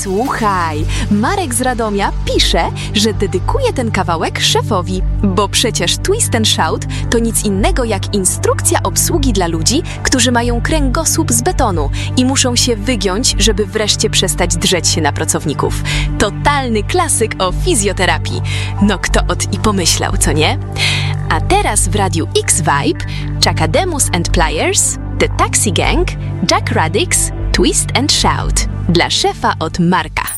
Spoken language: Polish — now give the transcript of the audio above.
Słuchaj, Marek z Radomia pisze, że dedykuje ten kawałek szefowi, bo przecież Twist and Shout to nic innego jak instrukcja obsługi dla ludzi, którzy mają kręgosłup z betonu i muszą się wygiąć, żeby wreszcie przestać drzeć się na pracowników. Totalny klasyk o fizjoterapii. No kto i pomyślał, co nie? A teraz w Radiu X-Vibe Chakademus and Pliers, The Taxi Gang, Jack Radix, Twist and Shout. Dla szefa od Marka.